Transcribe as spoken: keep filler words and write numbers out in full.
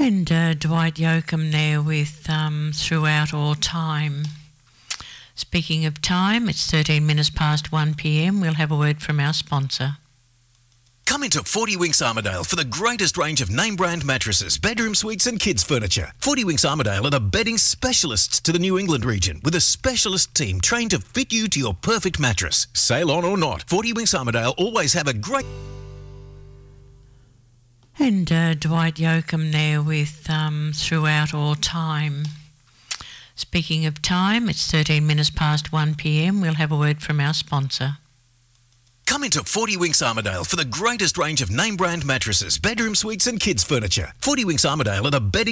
And uh, Dwight Yoakam there with um, Throughout All Time. Speaking of time, it's thirteen minutes past one p m. We'll have a word from our sponsor. Come into Forty Winks Armidale for the greatest range of name brand mattresses, bedroom suites and kids furniture. Forty Winks Armidale are the bedding specialists to the New England region with a specialist team trained to fit you to your perfect mattress. Sail on or not, Forty Winks Armidale always have a great... And uh, Dwight Yoakam there with um, Throughout All Time. Speaking of time, it's thirteen minutes past one p m. We'll have a word from our sponsor. Come into Forty Winks Armidale for the greatest range of name brand mattresses, bedroom suites and kids furniture. Forty Winks Armidale are the bedding